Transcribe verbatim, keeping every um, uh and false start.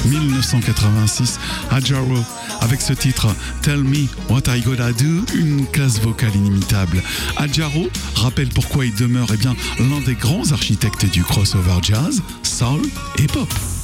dix-neuf cent quatre-vingt-six, Adjaro, avec ce titre Tell Me What I Gotta Do, une classe vocale inimitable. Adjaro rappelle pourquoi il demeure eh bien, l'un des grands architectes du crossover jazz, soul et pop.